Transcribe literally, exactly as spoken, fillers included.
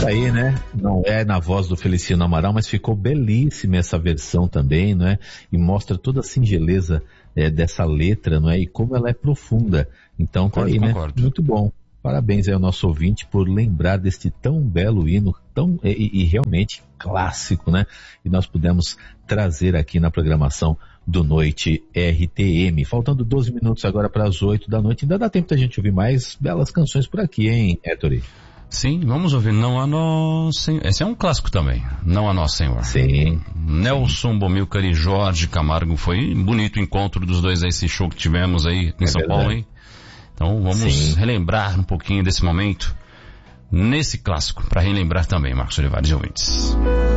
aí, né? Não é na voz do Feliciano Amaral, mas ficou belíssima essa versão também, não é? E mostra toda a singeleza é, dessa letra, não é? E como ela é profunda. Então tá Concordo, aí, né? concordo. Muito bom. Parabéns aí ao nosso ouvinte por lembrar deste tão belo hino, tão e, e realmente clássico, né? E nós pudemos trazer aqui na programação do Noite R T M. Faltando doze minutos agora para as oito da noite, ainda dá tempo da gente ouvir mais belas canções por aqui, hein, Héctor? Sim, vamos ouvir Não a Nós, Senhor. Esse é um clássico também, Não a Nós, Senhor. Sim. Nelson Bomilcar e Jorge Camargo, foi um bonito encontro dos dois, esse show que tivemos aí em É São verdade. Paulo, hein? Então vamos Sim. relembrar um pouquinho desse momento, nesse clássico, para relembrar também, Marcos Olivares e ouvintes.